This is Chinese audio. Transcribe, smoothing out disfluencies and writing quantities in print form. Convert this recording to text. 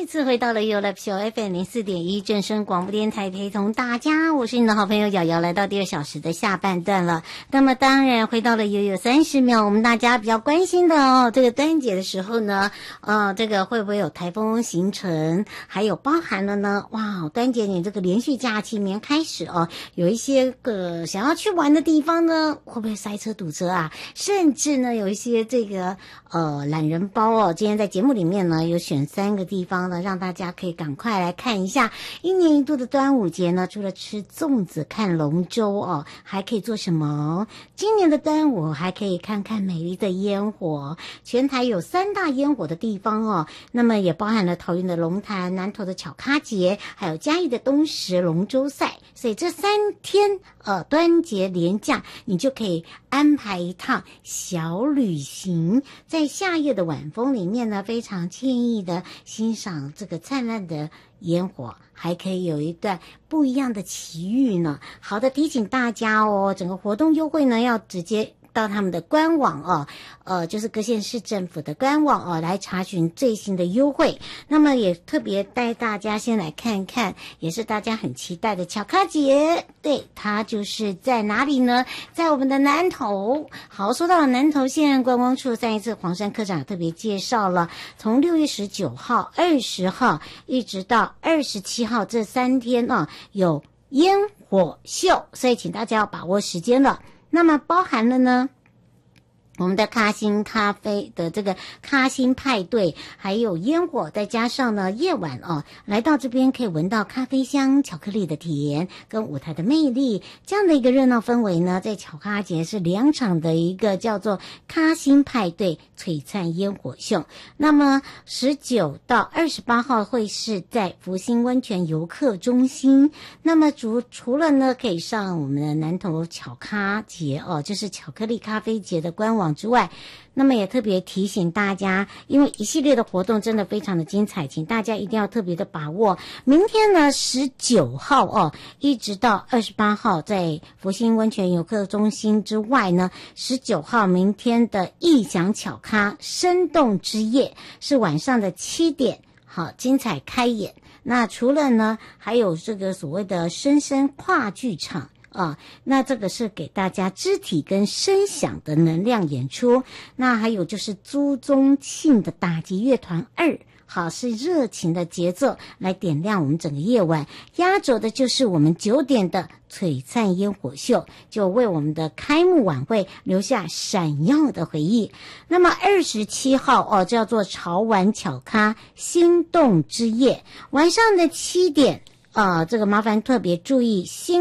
次回到了 You Love Show FM 04.1正声广播电台，陪同大家，我是你的好朋友瑶瑶，来到第2小时的下半段了。那么当然回到了悠悠30秒，我们大家比较关心的哦，这个端午节的时候呢，这个会不会有台风形成？还有包含了呢，哇，端午节你这个连续假期明天开始哦，有一些个想要去玩的地方呢，会不会塞车堵车啊？甚至呢，有一些这个懒人包哦，今天在节目里面呢有选3个地方呢，让大家可以赶快来看一下。一年一度的端午节呢，除了吃粽子、看龙舟哦，还可以做什么？今年的端午还可以看看美丽的烟火。全台有3大烟火的地方哦，那么也包含了桃园的龙潭、南投的巧咖节，还有嘉义的东石龙舟赛。所以这3天端节连假，你就可以安排一趟小旅行，在夏夜的晚风里面呢，非常惬意的欣赏这个灿烂的烟火，还可以有一段不一样的奇遇呢。好的，提醒大家哦，整个活动优惠呢要直接到他们的官网哦，就是各县市政府的官网哦，来查询最新的优惠。那么也特别带大家先来看看，也是大家很期待的巧咖节。对，它就是在哪里呢？在我们的南投。好，说到了南投县观光处，上一次黄山科长特别介绍了，从6月19号、20号一直到27号这3天啊，有烟火秀，所以请大家要把握时间了。那么包含了呢，我们的咖星咖啡的这个咖星派对，还有烟火，再加上呢夜晚哦，来到这边可以闻到咖啡香、巧克力的甜跟舞台的魅力，这样的一个热闹氛围呢，在巧咖节是2场的一个叫做咖星派对璀璨烟火秀。那么19到28号会是在福兴温泉游客中心。那么除了呢可以上我们的南投巧咖节哦，就是巧克力咖啡节的官网之外，那么也特别提醒大家，因为一系列的活动真的非常的精彩，请大家一定要特别的把握。明天呢19号哦，一直到28号在福兴温泉游客中心之外呢，19号明天的艺享巧咖生动之夜是晚上的7点，好精彩开演。那除了呢还有这个所谓的深深话剧场那这个是给大家肢体跟声响的能量演出。那还有就是朱宗庆的打击乐团2，好，是热情的节奏来点亮我们整个夜晚。压轴的就是我们9点的璀璨烟火秀，就为我们的开幕晚会留下闪耀的回忆。那么27号叫做潮玩巧咖心动之夜，晚上的7点这个麻烦特别注意